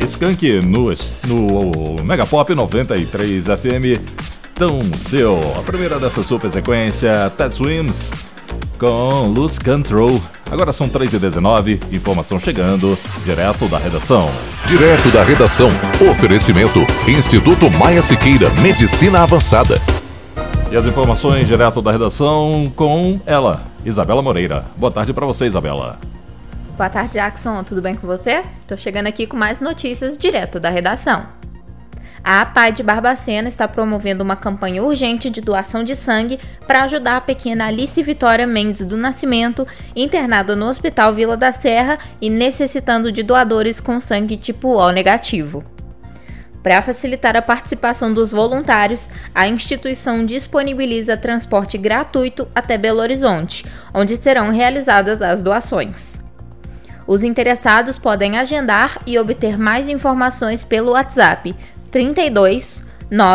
Skank no Megapop 93 FM. Tão seu. A primeira dessa super sequência, Ted Swims com Lose Control. Agora são 3h19, informação chegando direto da redação. Direto da redação, oferecimento Instituto Maia Siqueira, Medicina Avançada. E as informações direto da redação com ela, Isabela Moreira. Boa tarde para você, Isabela. Boa tarde, Jackson. Tudo bem com você? Estou chegando aqui com mais notícias direto da redação. A APAI de Barbacena está promovendo uma campanha urgente de doação de sangue para ajudar a pequena Alice Vitória Mendes do Nascimento, internada no Hospital Vila da Serra e necessitando de doadores com sangue tipo O negativo. Para facilitar a participação dos voluntários, a instituição disponibiliza transporte gratuito até Belo Horizonte, onde serão realizadas as doações. Os interessados podem agendar e obter mais informações pelo WhatsApp 32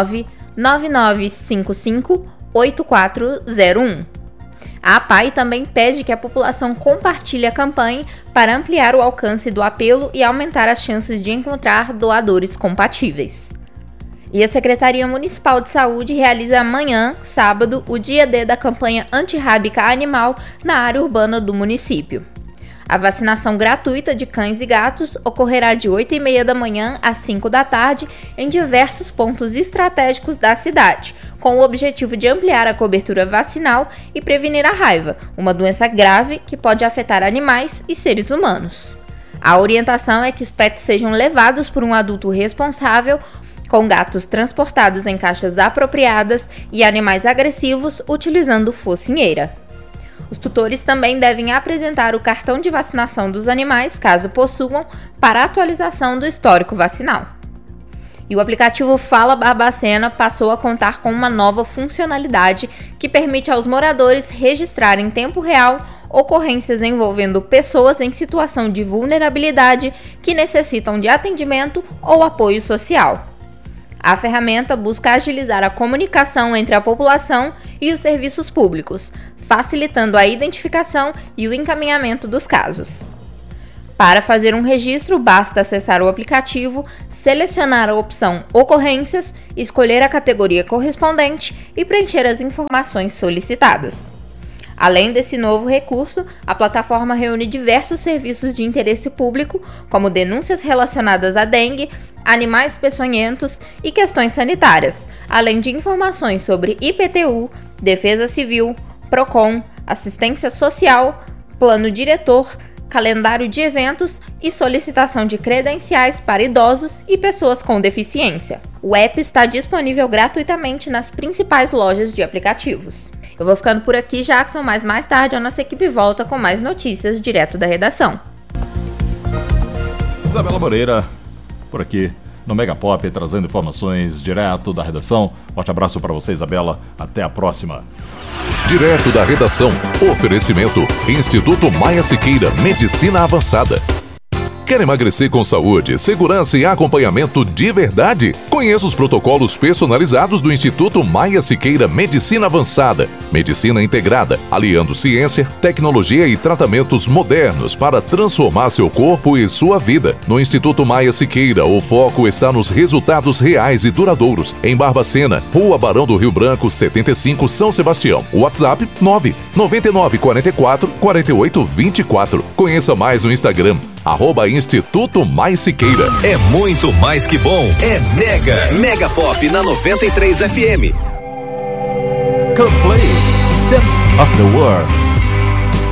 99955 8401. A APAI também pede que a população compartilhe a campanha para ampliar o alcance do apelo e aumentar as chances de encontrar doadores compatíveis. E a Secretaria Municipal de Saúde realiza amanhã, sábado, o dia D da campanha antirrábica animal na área urbana do município. A vacinação gratuita de cães e gatos ocorrerá de 8h30 da manhã às 5 da tarde em diversos pontos estratégicos da cidade, com o objetivo de ampliar a cobertura vacinal e prevenir a raiva, uma doença grave que pode afetar animais e seres humanos. A orientação é que os pets sejam levados por um adulto responsável, com gatos transportados em caixas apropriadas e animais agressivos utilizando focinheira. Os tutores também devem apresentar o cartão de vacinação dos animais, caso possuam, para atualização do histórico vacinal. E o aplicativo Fala Barbacena passou a contar com uma nova funcionalidade que permite aos moradores registrar em tempo real ocorrências envolvendo pessoas em situação de vulnerabilidade que necessitam de atendimento ou apoio social. A ferramenta busca agilizar a comunicação entre a população e os serviços públicos, facilitando a identificação e o encaminhamento dos casos. Para fazer um registro, basta acessar o aplicativo, selecionar a opção Ocorrências, escolher a categoria correspondente e preencher as informações solicitadas. Além desse novo recurso, a plataforma reúne diversos serviços de interesse público, como denúncias relacionadas à dengue, animais peçonhentos e questões sanitárias, além de informações sobre IPTU, Defesa Civil, PROCON, assistência social, plano diretor, calendário de eventos e solicitação de credenciais para idosos e pessoas com deficiência. O app está disponível gratuitamente nas principais lojas de aplicativos. Eu vou ficando por aqui, Jackson, mas mais tarde a nossa equipe volta com mais notícias direto da redação. Isabela Moreira, por aqui no Megapop, trazendo informações direto da redação. Forte abraço para você, Isabela. Até a próxima. Direto da redação, oferecimento Instituto Maia Siqueira, Medicina Avançada. Quer emagrecer com saúde, segurança e acompanhamento de verdade? Conheça os protocolos personalizados do Instituto Maia Siqueira Medicina Avançada. Medicina integrada, aliando ciência, tecnologia e tratamentos modernos para transformar seu corpo e sua vida. No Instituto Maia Siqueira, o foco está nos resultados reais e duradouros. Em Barbacena, Rua Barão do Rio Branco, 75, São Sebastião. WhatsApp 999444824. Conheça mais no Instagram, @Instituto Mais Siqueira. É muito mais que bom, é Mega. Mega Pop na 93 FM. Coldplay, 10 of the World.